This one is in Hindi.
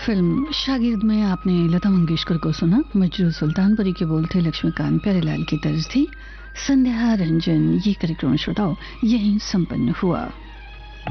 फिल्म शागिर्द में आपने लता मंगेशकर को सुना। मजरू सुल्तानपुरी के बोल थे लक्ष्मीकांत प्यारेलाल की तर्ज थी संध्या रंजन। ये कार्यक्रम श्रोताओं यहीं संपन्न हुआ।